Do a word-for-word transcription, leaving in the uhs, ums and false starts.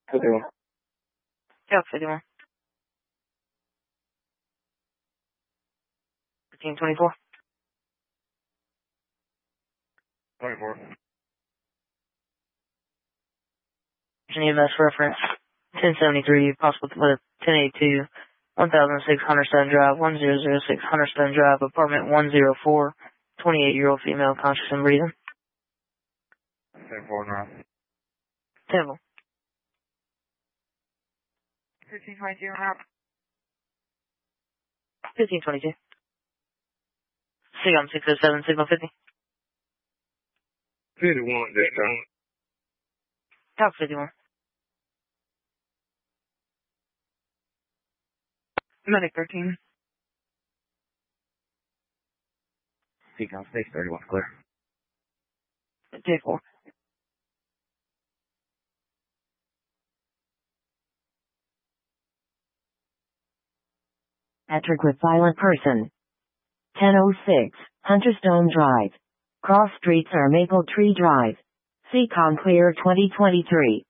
fifty-one. Yeah, fifty-one. fifteen twenty-four. twenty-four. E M S reference. ten seventy-three, possible with ten eighty-two, one thousand six Hunterstone Drive, one zero zero six Hunterstone Drive, apartment one oh four, twenty-eight-year-old female, conscious and breathing. ten four nine. Temple. fifteen twenty-two route. fifteen twenty-two. Sigam six oh seven, signal fifty. fifty-one this time. Top fifty-one. Medic thirteen. Seacom six thirty-one clear. J four. Patrick with silent person. ten oh six, Hunterstone Drive. Cross streets are Maple Tree Drive. Seacom clear twenty twenty-three.